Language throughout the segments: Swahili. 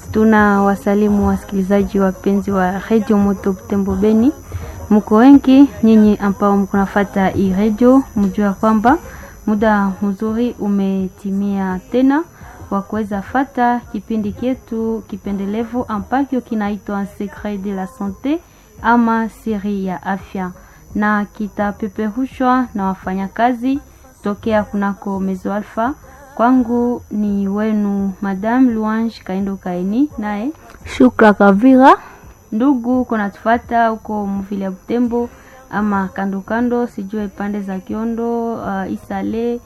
Tuna wasalimu wasikilizaji wapenzi wa Radio Moto Butembo Beni. Mko wengi nyinyi ambao mkunafuata hii radio, mjua kwamba muda mzuri umetimia tena wa kuweza fata kipindi chetu kipendelevu ambacho kinaitwa Secret de la Santé ama siri ya afya, na kitapeperushwa na wafanyakazi tokea kunako Mezo Alpha. Kwangu ni wenu Madame Louange Kaindo Kaini, nae Shukra Kavira. Ndugu kuna tufata huko mvili ya Butembo ama kando kando, sijue pande za Kiondo, Isale,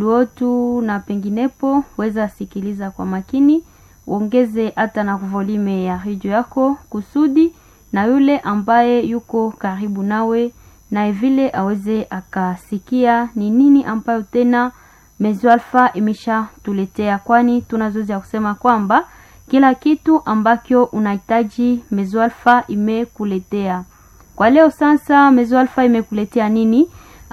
Luotu na penginepo, weza sikiliza kwa makini, uongeze hata na volume ya radio yako kusudi na yule ambaye yuko karibu nawe na vile aweze akasikia ni nini ambayo tena Mezo Alpha imesha tuletea, kwani tunazoea kusema kwamba kila kitu ambacho unahitaji Mezo Alpha imekuletea. Kwa leo sasa Mezo Alpha imekuletea nini?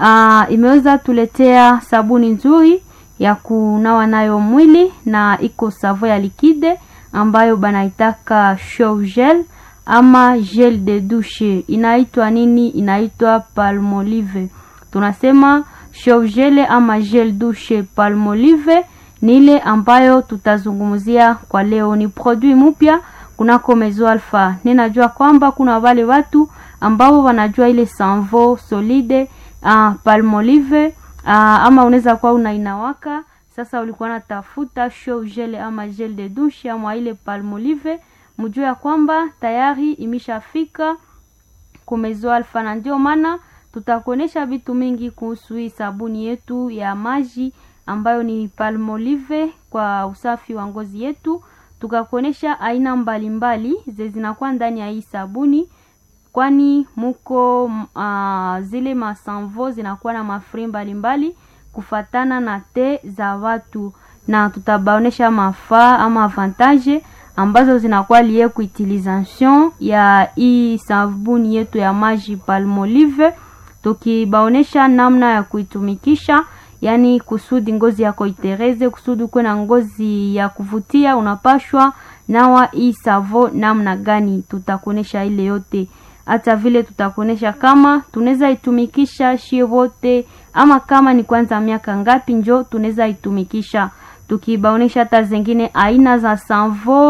Imeweza tuletea sabuni nzuri ya kunawa nayo mwili, na iko savo ya likide ambayo banaitaka show gel ama gel de douche. Inaitwa nini? Inaitwa Palmolive. Tunasema show gel ama gel douche Palmolive ni ile ambayo tutazungumzia kwa leo. Ni produit mpya kunako Mezo Alpha. Ninajua kwamba kuna wale watu ambao wanajua ile sanvo solide Palmolive, ama unaweza kuwa unainawaka sasa ulikuwa unatafuta show gel ama gel de douche ama ile Palmolive, mjue kwamba tayari imeshafika kwa Mezo Alpha, na ndio maana tutakuonesha vitu mingi kuhusu hii sabuni yetu ya maji ambayo ni Palmolive kwa usafi wa ngozi yetu. Tukakuonesha aina mbalimbali zinakuwa ndani ya hii sabuni, kwani muko zile masanvo zinakuwa na mafri mbalimbali kufatana na te za watu, na tutabaonesha mafaa ama avantage ambazo zinakuwa liye ku utilisation ya hii sabuni yetu ya maji Palmolive, tukibaonesha namna ya kuitumikisha, yani kusudi ngozi yako itereze, kusudi uwe na ngozi ya kuvutia, unapashwa nawa hii savo namna gani. Tutakuonesha ile yote, hata vile tutakuonesha kama tunaweza itumikisha shie wote ama kama ni kwanza miaka ngapi njo tunaweza itumikisha, tukibaonesha hata zingine aina za savo